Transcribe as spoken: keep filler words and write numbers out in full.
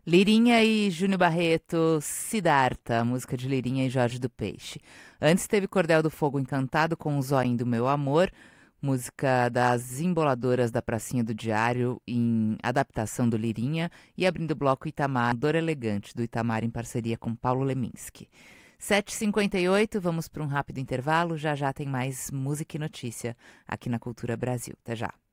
Lirinha e Júnior Barreto, Siddhartha, música de Lirinha e Jorge do Peixe. Antes teve Cordel do Fogo Encantado com o Zóio do Meu Amor, música das Emboladoras da Pracinha do Diário, em adaptação do Lirinha, e abrindo o bloco Itamar, Dor Elegante, do Itamar em parceria com Paulo Leminski. sete e cinquenta e oito, vamos para um rápido intervalo, já já tem mais música e notícia aqui na Cultura Brasil. Até já.